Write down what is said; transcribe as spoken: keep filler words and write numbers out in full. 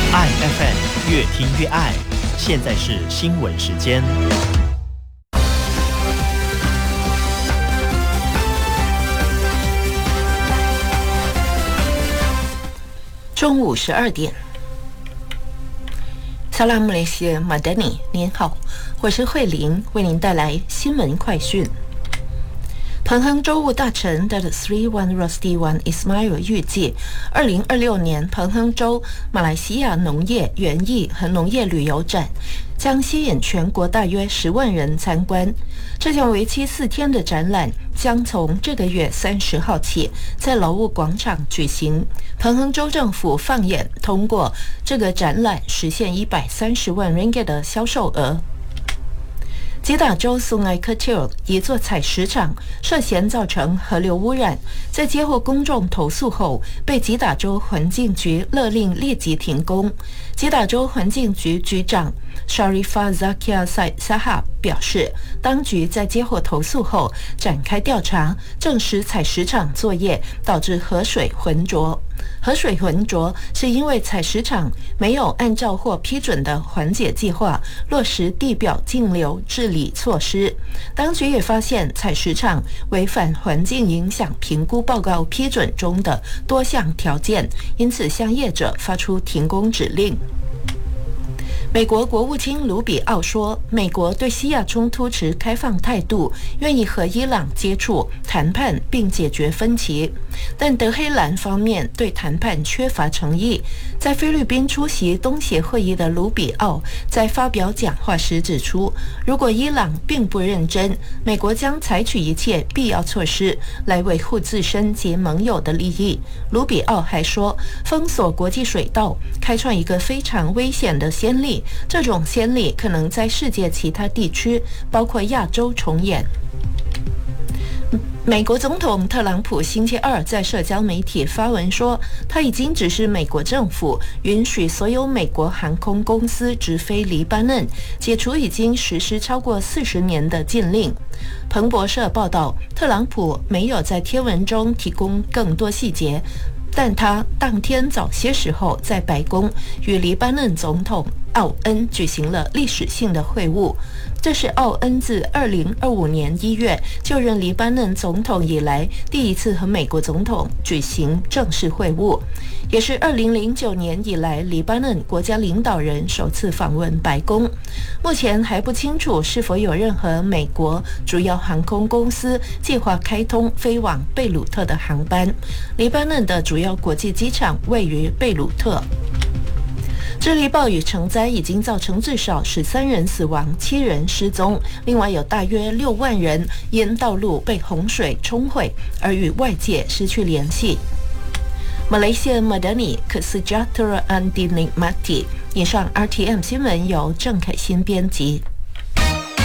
爱 F M 越听越爱，现在是新闻时间。 中午十二点。萨拉姆雷西马德尼，您好，我是慧玲，为您带来新闻快讯。彭亨州务大臣 Datuk Seri Wan Rosdi Wan Ismail 预计，二零二六年彭亨州马来西亚农业、园艺和农业旅游展将吸引全国大约十万人参观。这项为期四天的展览将从这个月三十号起在劳务广场举行。彭亨州政府放眼通过这个展览实现一百三十万 ringgit 的销售额。吉打州苏埃克切尔一座采石场涉嫌造成河流污染，在接获公众投诉后，被吉打州环境局勒令立即停工。吉打州环境局局长 Sharifah Zakia Saha 表示，当局在接获投诉后展开调查，证实采石场作业导致河水浑浊。河水浑浊是因为采石场没有按照或批准的缓解计划落实地表径流治理措施。当局也发现采石场违反环境影响评估报告批准中的多项条件，因此向业者发出停工指令。美国国务卿卢比奥说，美国对西亚冲突持开放态度，愿意和伊朗接触、谈判并解决分歧。但德黑兰方面对谈判缺乏诚意。在菲律宾出席东协会议的卢比奥在发表讲话时指出，如果伊朗并不认真，美国将采取一切必要措施来维护自身及盟友的利益。卢比奥还说，封锁国际水道，开创一个非常危险的先例。这种先例可能在世界其他地区，包括亚洲重演。美国总统特朗普星期二在社交媒体发文说，他已经指示美国政府允许所有美国航空公司直飞黎巴嫩，解除已经实施超过四十年的禁令。彭博社报道，特朗普没有在贴文中提供更多细节，但他当天早些时候在白宫与黎巴嫩总统奥恩举行了历史性的会晤。这是奥恩自二零二五年一月就任黎巴嫩总统以来第一次和美国总统举行正式会晤，也是二零零九年以来黎巴嫩国家领导人首次访问白宫。目前还不清楚是否有任何美国主要航空公司计划开通飞往贝鲁特的航班。黎巴嫩的主要国际机场位于贝鲁特。智利暴雨成灾已经造成至少十三人死亡，七人失踪，另外有大约六万人因道路被洪水冲毁而与外界失去联系。马来西亚马德尼克斯加特安迪尼马蒂。以上 R T M 新闻由郑凯欣编辑。